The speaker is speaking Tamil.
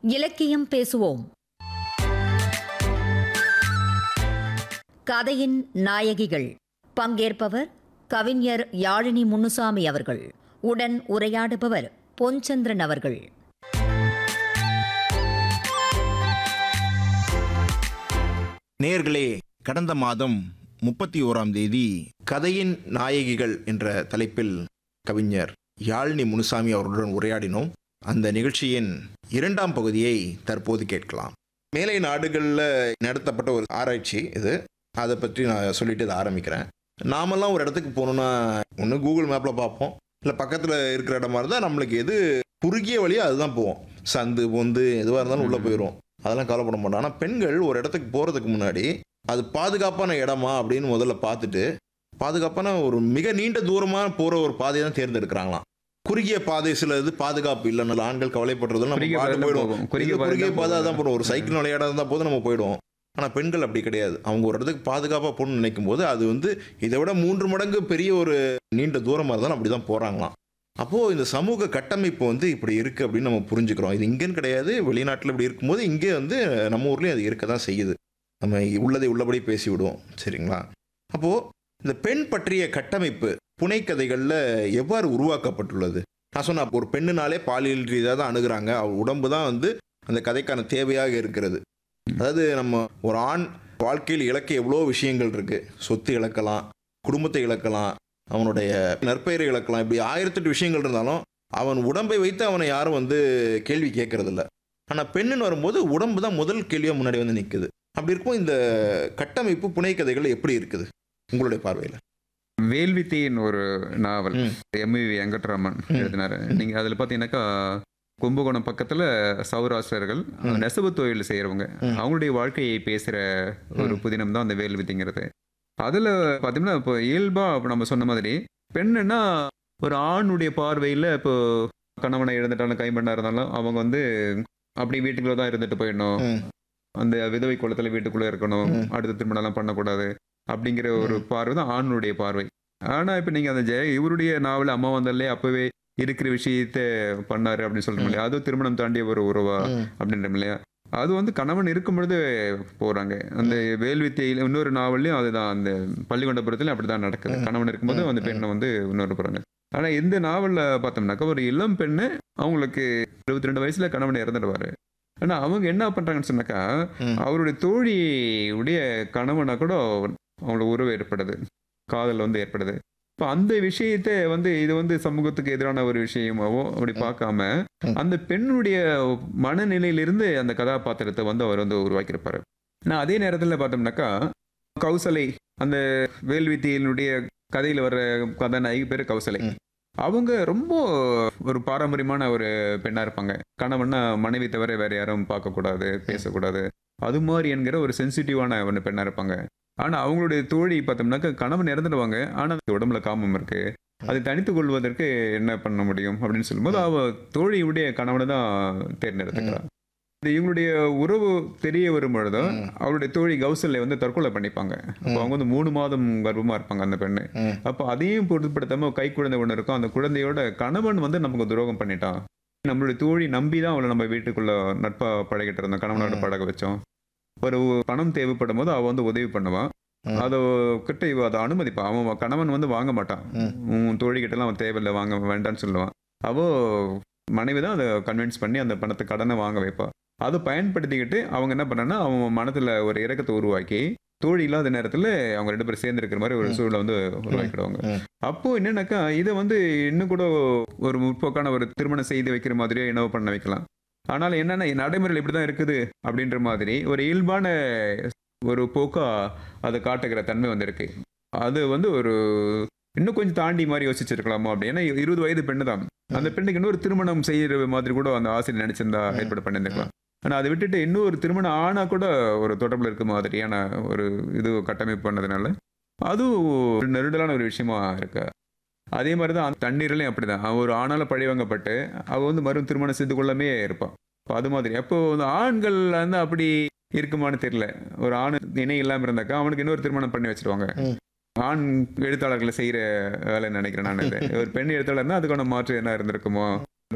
இலக்கியம் பேசுவோம். கதையின் நாயகிகள். பங்கேற்பவர் கவிஞர் யாழினி முன்னுசாமி அவர்கள். உடன் உரையாடுபவர் பொன்சந்திரன் அவர்கள். நேயர்களே, கடந்த மாதம் 31ஆம் தேதி கதையின் நாயகிகள் என்ற தலைப்பில் கவிஞர் யாழினி முனுசாமி அவர்களுடன் உரையாடினோம். அந்த நிகழ்ச்சியின் 2ஆம் பகுதியை தற்போது கேட்கலாம். மேலை நாடுகளில் நடத்தப்பட்ட ஒரு ஆராய்ச்சி இது. அதை பற்றி நான் சொல்லிட்டு இதை ஆரம்பிக்கிறேன். நாமெல்லாம் ஒரு இடத்துக்கு போகணுன்னா ஒன்று கூகுள் மேப்பில் பார்ப்போம், இல்லை பக்கத்தில் இருக்கிற இடமா இருந்தால் நம்மளுக்கு எது குறுகிய வழியாக அதுதான் போவோம். சந்து பொந்து எதுவாக இருந்தாலும் உள்ளே போயிடும், அதெல்லாம் கவலைப்பட மாட்டோம். ஆனால் பெண்கள் ஒரு இடத்துக்கு போகிறதுக்கு முன்னாடி அது பாதுகாப்பான இடமா அப்படின்னு முதல்ல பார்த்துட்டு, பாதுகாப்பான ஒரு மிக நீண்ட தூரமாக போகிற ஒரு பாதையை தான் தேர்ந்தெடுக்கிறாங்களாம். குறுகிய பாதை சில இது பாதுகாப்பு இல்லைன்னு ஆண்கள் கவலைப்படுறதும் போயிடுவோம். குறுகிய பாதை தான் போடுவோம். ஒரு சைக்கிள் விளையாட இருந்தால் போது நம்ம போயிடுவோம். ஆனால் பெண்கள் அப்படி கிடையாது. அவங்க ஒரு இடத்துக்கு பாதுகாப்பாக போகணும்னு நினைக்கும் போது அது இதை விட 3 மடங்கு பெரிய ஒரு நீண்ட தூரமாக இருந்தாலும் அப்படி தான் போகிறாங்களாம். அப்போது இந்த சமூக கட்டமைப்பு இப்படி இருக்குது அப்படின்னு நம்ம புரிஞ்சுக்கிறோம். இது இங்கேன்னு கிடையாது, வெளிநாட்டில் இப்படி இருக்கும்போது இங்கே நம்ம ஊர்லேயும் அது இருக்க தான் செய்யுது. நம்ம உள்ளதை உள்ளபடி பேசி விடுவோம், சரிங்களா? அப்போது இந்த பெண் பற்றிய கட்டமைப்பு புனைக்கதைகளில் எவ்வாறு உருவாக்கப்பட்டுள்ளது? நான் சொன்ன ஒரு பெண்ணுனாலே பாலியல் ரீதியாக தான் அணுகிறாங்க. அவள் உடம்பு தான் அந்த கதைக்கான தேவையாக இருக்கிறது. அதாவது நம்ம ஒரு ஆண் வாழ்க்கையில் இழக்க எவ்வளோ விஷயங்கள் இருக்குது. சொத்து இழக்கலாம், குடும்பத்தை இழக்கலாம், அவனுடைய நற்பெயரை இழக்கலாம். இப்படி 1008 விஷயங்கள் இருந்தாலும் அவன் உடம்பை வைத்து அவனை யாரும் கேள்வி கேட்கறதில்ல. ஆனால் பெண்ணுன்னு வரும்போது உடம்பு தான் முதல் கேள்வியாக முன்னாடி நிற்குது. அப்படி இருக்கும் இந்த கட்டமைப்பு புனைக்கதைகள் எப்படி இருக்குது உங்களுடைய பார்வையில்? வேல்வித்தையின் ஒரு நாவல் எம்வி வெங்கட்ராமன் எழுதினார். நீங்கள் அதில் பார்த்தீங்கன்னாக்கா கும்பகோணம் பக்கத்தில் சௌராஷ்டிரர்கள் நெசவு தொழில் செய்கிறவங்க, அவங்களுடைய வாழ்க்கையை பேசுகிற ஒரு புதினம் தான் அந்த வேல்வித்தைங்கிறது. அதில் பார்த்தீங்கன்னா இப்போ இயல்பாக நம்ம சொன்ன மாதிரி பெண்ணுன்னா ஒரு ஆணுடைய பார்வையில் இப்போ கணவனை இழந்துட்டாலும் கைம்பெண்ணாக இருந்தாலும் அவங்க அப்படி வீட்டுக்குள்ளே தான் இருந்துட்டு போயிடணும், அந்த விதவை குளத்தில் வீட்டுக்குள்ளே இருக்கணும், அடுத்த திருமணம்லாம் பண்ணக்கூடாது அப்படிங்கிற ஒரு பார்வை தான் ஆணுடைய பார்வை. ஆனால் இப்போ நீங்கள் அந்த இவருடைய நாவல் அம்மா வந்தாலே அப்போவே இருக்கிற விஷயத்த பண்ணாரு அப்படின்னு சொல்கிறோம் இல்லையா? அதுவும் திருமணம் தாண்டிய ஒரு உறவா அப்படின்றோம் இல்லையா? அது கணவன் இருக்கும் பொழுது போகிறாங்க. அந்த வேல்வித்தையில் இன்னொரு நாவல்லையும் அதுதான், அந்த பள்ளிகொண்டபுரத்துலையும் அப்படி தான் நடக்குது. கணவன் இருக்கும்போது அந்த பெண்ணை இன்னொரு போகிறாங்க. ஆனால் இந்த நாவலில் பார்த்தோம்னாக்கா ஒரு இளம் பெண்ணு, அவங்களுக்கு 22 வயசுல கணவன் இறந்துடுவார். ஆனால் அவங்க என்ன பண்ணுறாங்கன்னு சொன்னாக்கா, அவருடைய தோழியுடைய கணவனா கூட அவங்களுக்கு உறவு ஏற்படுது, காதல் ஏற்படுது. இப்போ அந்த விஷயத்தை இது சமூகத்துக்கு எதிரான ஒரு விஷயமாவோ அப்படி பார்க்காம அந்த பெண்ணுடைய மனநிலையிலிருந்து அந்த கதாபாத்திரத்தை அவர் உருவாக்கியிருப்பாரு. நான் அதே நேரத்தில் பார்த்தோம்னாக்கா கௌசலை, அந்த வேல்வித்தையினுடைய கதையில் வர்ற கதாநாயகி பேர் கௌசலை. அவங்க ரொம்ப ஒரு பாரம்பரியமான ஒரு பெண்ணாக இருப்பாங்க. கணவன்னா மனைவி தவிர வேற யாரும் பார்க்கக்கூடாது, பேசக்கூடாது, அது மாதிரி என்கிற ஒரு சென்சிட்டிவான ஒரு பெண்ணாக இருப்பாங்க. ஆனால் அவங்களுடைய தோழி பார்த்தோம்னாக்கா கணவன் இறந்துடுவாங்க, ஆனால் உடம்புல காமம் இருக்கு, அதை தனித்து கொள்வதற்கு என்ன பண்ண முடியும் அப்படின்னு சொல்லும்போது அவள் தோழியுடைய கணவனை தான் தேர்ந்தெடுத்துக்கிறான். இவங்களுடைய உறவு தெரிய வரும்பொழுதும் அவருடைய தோழி கௌசல்யை தற்கொலை பண்ணிப்பாங்க. அப்போ அவங்க 3 மாதம் கர்ப்பமாக இருப்பாங்க அந்த பெண்ணு. அப்போ அதையும் பொருட்படுத்தாம கை குழந்தை ஒன்று இருக்கும், அந்த குழந்தையோட கணவன் நமக்கு துரோகம் பண்ணிட்டான், நம்மளுடைய தோழி நம்பி தான் அவளை நம்ம வீட்டுக்குள்ள நட்பா பழகிட்டு இருந்தோம், கணவனோட பழக வச்சோம், ஒரு பணம் தேவைப்படும் போது அவ உதவி பண்ணுவான், அதை கிட்ட இவ அதை அனுமதிப்பான். அவன் கணவன் வாங்க மாட்டான், உன் தோழிகிட்டலாம் அவன் தேவையில்லை, வாங்க வேண்டான்னு சொல்லுவான். அவ மனைவி தான் அதை கன்வின்ஸ் பண்ணி அந்த பணத்தை கடனை வாங்க வைப்பா. அதை பயன்படுத்திக்கிட்டு அவங்க என்ன பண்ணாங்கன்னா அவன் மனதில் ஒரு இரக்கத்தை உருவாக்கி தோழி இல்லாத நேரத்தில் அவங்க 2 பேரும் சேர்ந்து இருக்கிற மாதிரி ஒரு சூழலை உருவாக்கிடுவாங்க. அப்போ என்னன்னாக்கா இதை இன்னும் கூட ஒரு முற்போக்கான ஒரு திருமணம் செய்து வைக்கிற மாதிரியே என்னவோ பண்ண வைக்கலாம். ஆனால் என்னன்னா நடைமுறையில் இப்படி தான் இருக்குது அப்படின்ற மாதிரி ஒரு இயல்பான ஒரு போக்கா அதை காட்டுகிற தன்மை இருக்கு. அது ஒரு இன்னும் கொஞ்சம் தாண்டி மாதிரி யோசிச்சிருக்கலாமா அப்படி. ஏன்னா 20 வயது பெண்ணு தான், அந்த பெண்ணுக்கு இன்னொரு திருமணம் செய்யற மாதிரி கூட அந்த ஆசிரியர் நினைச்சிருந்தா ஏற்பாடு பண்ணியிருக்கலாம். ஆனால் அதை விட்டுட்டு இன்னொரு திருமணம் ஆனா கூட ஒரு தொடர்பில் இருக்க மாதிரியான ஒரு இது கட்டமைப்பு பண்ணதுனால அதுவும் நெருடலான ஒரு விஷயமா இருக்கு. அதே மாதிரி தான் தண்ணீர்லையும் அப்படிதான், ஒரு ஆணால பழிவாங்கப்பட்டு அவ மறு திருமணம் செய்து கொள்ளாமே இருப்பான். அது மாதிரி அப்போ ஆண்கள் அப்படி இருக்குமான்னு தெரியல. ஒரு ஆண் இணை இல்லாமல் இருந்தாக்கா அவனுக்கு இன்னொரு திருமணம் பண்ணி வச்சிருவாங்க. ஆண் எழுத்தாளர்களை செய்யற வேலை நினைக்கிறேன் நான். ஒரு பெண் எழுத்தாளர்னா அதுக்கான மாற்று என்ன இருந்திருக்குமோ